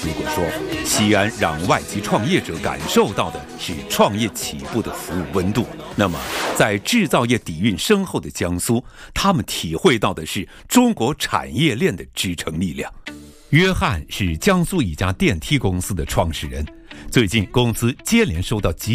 如果说西安让外籍创业者感受到的是创业起步的服务温度，那么在制造业底蕴深厚的江苏，他们体会到的是中国产业链的支撑力量。约翰是江苏一家电梯公司的创始人，最近公司接连收到